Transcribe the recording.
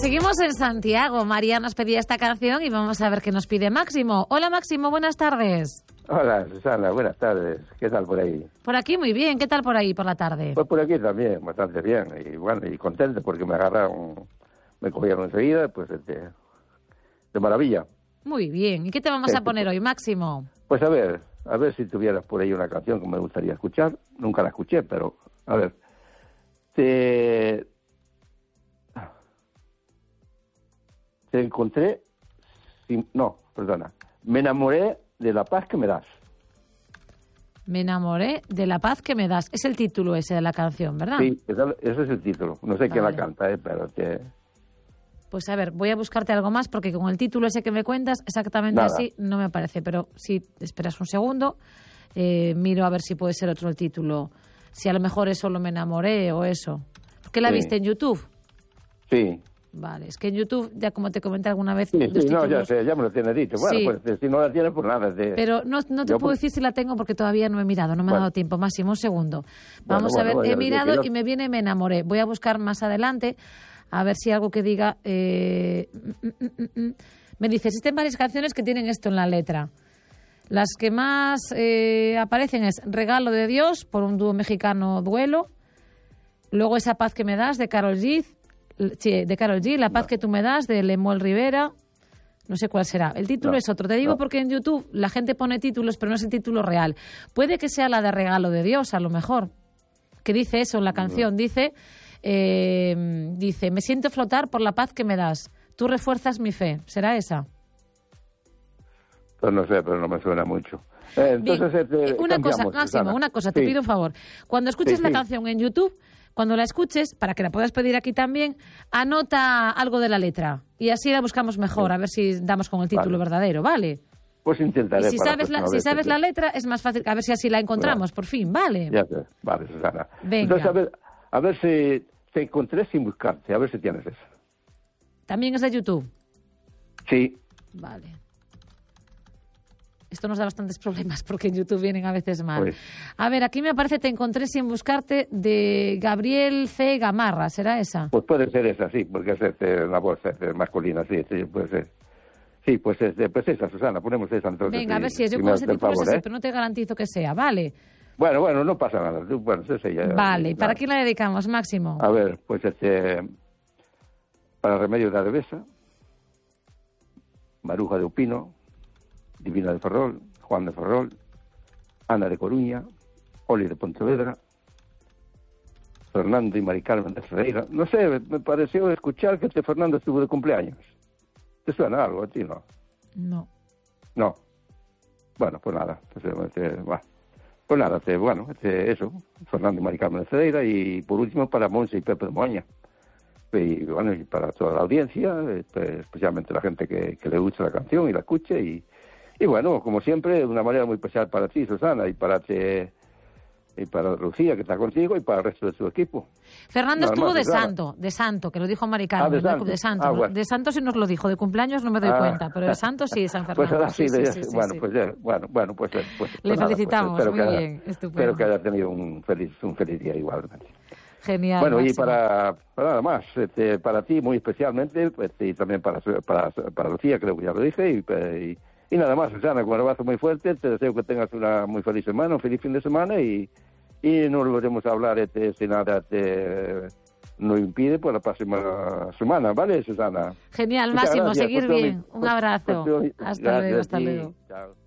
Seguimos en Santiago. María nos pedía esta canción y vamos a ver qué nos pide Máximo. Hola Máximo, buenas tardes. Hola Susana, buenas tardes. ¿Qué tal por ahí? Por aquí muy bien. ¿Qué tal por ahí por la tarde? Pues por aquí también, bastante bien. Y bueno, y contento porque me agarraron, me cogieron enseguida, pues de maravilla. Muy bien. ¿Y qué te vamos a poner hoy, Máximo? Pues a ver si tuvieras por ahí una canción que me gustaría escuchar. Nunca la escuché, pero a ver. Te encontré, me enamoré de la paz que me das. Me enamoré de la paz que me das. Es el título ese de la canción, ¿verdad? Sí, ese es el título. No sé quién la canta, pero Pues a ver, voy a buscarte algo más porque con el título ese que me cuentas, exactamente Nada. así no me aparece. Pero si esperas un segundo, miro a ver si puede ser otro el título. Si a lo mejor es Solo me enamoré o eso. ¿Qué la viste en YouTube? Sí. Vale, es que en YouTube, ya como te comenté alguna vez... Sí, no, ya sé, ya me lo tienes dicho. Bueno, Sí. pues si no la tienes, pues nada. Pero no te puedo decir si la tengo porque todavía no he mirado, no me ha dado tiempo. Máximo, un segundo. Vamos a ver, he mirado y me viene Me enamoré. Voy a buscar más adelante, a ver si algo que diga... Me dice, existen varias canciones que tienen esto en la letra. Las que más aparecen es Regalo de Dios, por un dúo mexicano, Duelo. Luego Esa paz que me das, de Karol G. La paz que tú me das, de Lemuel Rivera. No sé cuál será. El título es otro. Te digo porque en YouTube la gente pone títulos, pero no es el título real. Puede que sea la de Regalo de Dios, a lo mejor. Que dice eso en la canción. Dice, me siento flotar por la paz que me das. Tú refuerzas mi fe. ¿Será esa? Pues no sé, pero no me suena mucho. Entonces, una cosa, Máximo, una cosa, te pido un favor. Cuando escuches la canción en YouTube, cuando la escuches, para que la puedas pedir aquí también, anota algo de la letra. Y así la buscamos mejor, a ver si damos con el título verdadero, ¿vale? Pues intentaré. Y si sabes la letra, es más fácil, a ver si así la encontramos, por fin, ¿vale? Ya sé, vale, Susana. Venga. Entonces, a ver si te encontré sin buscarte, a ver si tienes eso. ¿También es de YouTube? Sí. Vale. Esto nos da bastantes problemas porque en YouTube vienen a veces mal. Pues. A ver, aquí me aparece Te encontré sin buscarte, de Gabriel C. Gamarra. ¿Será esa? Pues puede ser esa, sí, porque es la voz masculina, sí, puede ser. Sí, pues esa, Susana, ponemos esa entonces. Venga, a ver si es. Yo con ese tipo es así, pero no te garantizo que sea, ¿vale? Bueno, no pasa nada. Bueno, esa ya. Vale, ¿y para quién la dedicamos, Máximo? A ver, pues para Remedios de Adevesa, Maruja de Upino, Divina de Ferrol, Juan de Ferrol, Ana de Coruña, Oli de Pontevedra, Fernando y Mari Carmen de Ferreira. No sé, me pareció escuchar que Fernando estuvo de cumpleaños. ¿Te suena algo a ti, no? No. No. Bueno, pues nada. Pues nada, eso. Fernando y Mari Carmen de Ferreira y por último para Monse y Pepe de Moaña. Y bueno, y para toda la audiencia, especialmente la gente que le gusta la canción y la escuche y bueno, como siempre, de una manera muy especial para ti, Susana, y para Lucía, que está contigo, y para el resto de su equipo. Fernando estuvo de santo, que lo dijo Mari Carmen, de santo. Bueno. De santo sí nos lo dijo, de cumpleaños no me doy cuenta, pero de santo sí, San Fernando. Pues ahora sí, pues le felicitamos, muy bien, estupendo. Espero que haya tenido un feliz día igualmente. Genial. Bueno, Máximo. Y para nada más, para ti muy especialmente, y también para Lucía, creo que ya lo dije, y nada más, Susana, con un abrazo muy fuerte, te deseo que tengas una muy feliz semana, un feliz fin de semana y nos volveremos a hablar si nada no impide por la próxima semana, ¿vale, Susana? Genial, Muchas Máximo, gracias, seguir bien. Un abrazo. Hasta luego. Chao.